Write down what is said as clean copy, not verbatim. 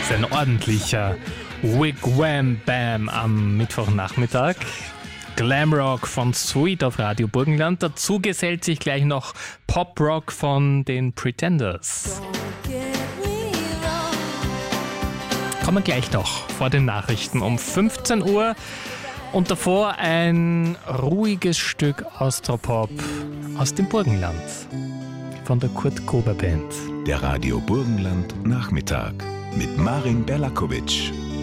ist ein ordentlicher Wigwam Bam am Mittwochnachmittag. Glamrock von Sweet auf Radio Burgenland. Dazu gesellt sich gleich noch Poprock von den Pretenders. Kommen wir gleich noch vor den Nachrichten um 15 Uhr. Und davor ein ruhiges Stück Austropop aus dem Burgenland von der Kurt Kober Band. Der Radio Burgenland Nachmittag mit Marin Berlakovic.